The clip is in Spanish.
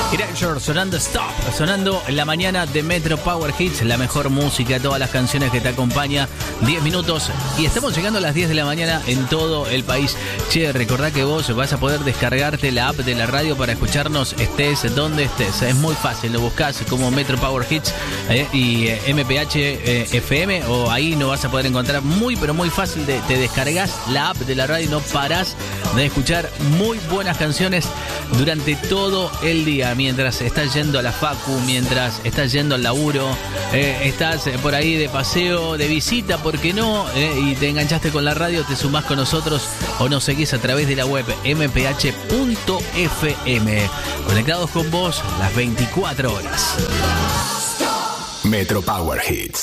Erasure sonando Stop, sonando en la mañana de Metro Power Hits, la mejor música, todas las canciones que te acompaña, 10 minutos y estamos llegando a las 10 de la mañana en todo el país. Che, recordá que vos vas a poder descargarte la app de la radio para escucharnos estés donde estés. Es muy fácil, lo buscás como Metro Power Hits y MPH FM o ahí no vas a poder encontrar pero muy fácil. Te descargas la app de la radio y no parás de escuchar muy buenas canciones durante todo el día. Mientras estás yendo a la facu, mientras estás yendo al laburo, estás por ahí de paseo, de visita, ¿por qué no? Y te enganchaste con la radio, te sumás con nosotros o nos seguís a través de la web mph.fm. Conectados con vos las 24 horas. Metro Power Hits.